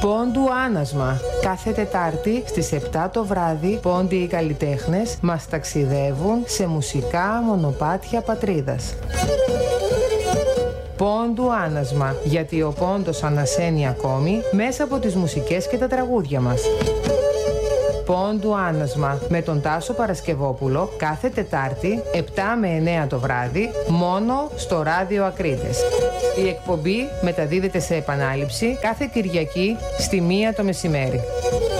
Πόντου Άνασμα. Κάθε Τετάρτη στις 7 το βράδυ, πόντιοι οι καλλιτέχνες μας ταξιδεύουν σε μουσικά μονοπάτια πατρίδας. Πόντου Άνασμα, γιατί ο πόντος ανασένει ακόμη μέσα από τις μουσικές και τα τραγούδια μας. Πόντου Άνασμα με τον Τάσο Παρασκευόπουλο κάθε Τετάρτη 7 με 9 το βράδυ μόνο στο Ράδιο Ακρίτες. Η εκπομπή μεταδίδεται σε επανάληψη κάθε Κυριακή στη 1 το μεσημέρι.